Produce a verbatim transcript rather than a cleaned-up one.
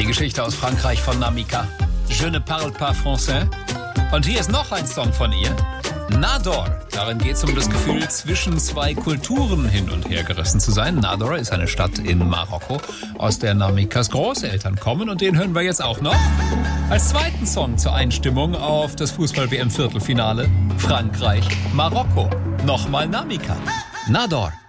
Die Geschichte aus Frankreich von Namika. Je ne parle pas français. Und hier ist noch ein Song von ihr. Nador. Darin geht es um das Gefühl, zwischen zwei Kulturen hin und her gerissen zu sein. Nador ist eine Stadt in Marokko, aus der Namikas Großeltern kommen. Und den hören wir jetzt auch noch als zweiten Song zur Einstimmung auf das Fußball-W M-Viertelfinale. Frankreich, Marokko. Nochmal Namika. Nador.